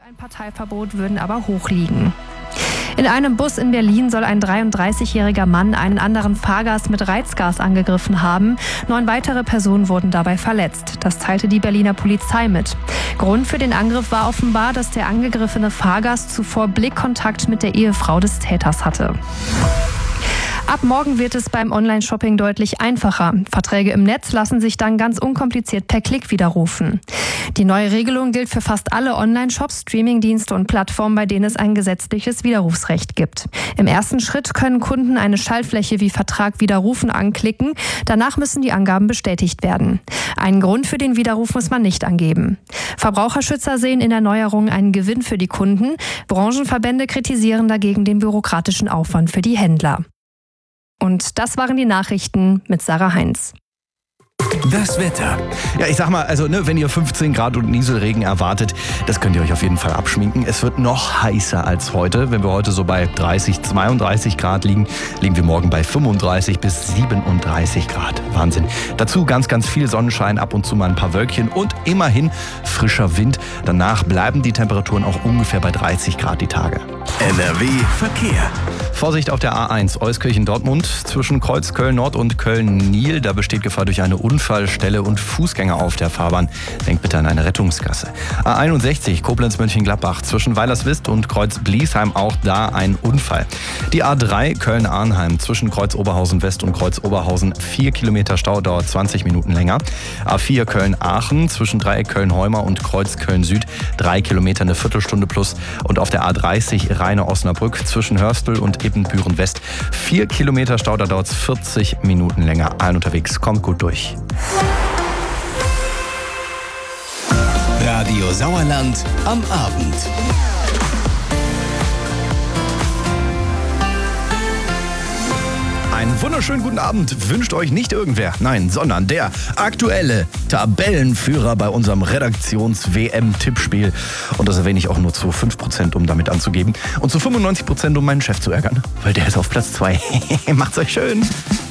Ein Parteiverbot würden aber hoch liegen. In einem Bus in Berlin soll ein 33-jähriger Mann einen anderen Fahrgast mit Reizgas angegriffen haben. 9 weitere Personen wurden dabei verletzt. Das teilte die Berliner Polizei mit. Grund für den Angriff war offenbar, dass der angegriffene Fahrgast zuvor Blickkontakt mit der Ehefrau des Täters hatte. Ab morgen wird es beim Online-Shopping deutlich einfacher. Verträge im Netz lassen sich dann ganz unkompliziert per Klick widerrufen. Die neue Regelung gilt für fast alle Online-Shops, Streamingdienste und Plattformen, bei denen es ein gesetzliches Widerrufsrecht gibt. Im ersten Schritt können Kunden eine Schaltfläche wie Vertrag widerrufen anklicken. Danach müssen die Angaben bestätigt werden. Einen Grund für den Widerruf muss man nicht angeben. Verbraucherschützer sehen in der Neuerung einen Gewinn für die Kunden. Branchenverbände kritisieren dagegen den bürokratischen Aufwand für die Händler. Und das waren die Nachrichten mit Sarah Heinz. Das Wetter. Ja, ich sag mal, wenn ihr 15 Grad und Nieselregen erwartet, das könnt ihr euch auf jeden Fall abschminken. Es wird noch heißer als heute. Wenn wir heute so bei 30, 32 Grad liegen, liegen wir morgen bei 35 bis 37 Grad. Wahnsinn. Dazu ganz, ganz viel Sonnenschein, ab und zu mal ein paar Wölkchen und immerhin frischer Wind. Danach bleiben die Temperaturen auch ungefähr bei 30 Grad die Tage. NRW Verkehr. Vorsicht auf der A1 Euskirchen-Dortmund zwischen Kreuzköln Nord und Köln-Niel. Da besteht Gefahr durch eine Unfallstelle und Fußgänger auf der Fahrbahn. Denkt bitte an eine Rettungsgasse. A61 Koblenz-Mönchengladbach zwischen Weilerswist und Kreuz-Bliesheim. Auch da ein Unfall. Die A3 Köln-Arnheim zwischen Kreuz-Oberhausen-West und Kreuz-Oberhausen. 4 Kilometer Stau, dauert 20 Minuten länger. A4 Köln-Aachen zwischen Dreieck Köln-Heumer und Kreuz Köln-Süd. 3 Kilometer, eine Viertelstunde plus. Und auf der A30 Rheine-Osnabrück zwischen Hörstel und Ebenbüren West. 4 Kilometer Stau, da dauert es 40 Minuten länger. Allen unterwegs, kommt gut durch. Radio Sauerland am Abend. Einen wunderschönen guten Abend wünscht euch nicht irgendwer, nein, sondern der aktuelle Tabellenführer bei unserem Redaktions-WM-Tippspiel. Und das erwähne ich auch nur zu 5%, um damit anzugeben. Und zu 95%, um meinen Chef zu ärgern, weil der ist auf Platz 2. Macht's euch schön.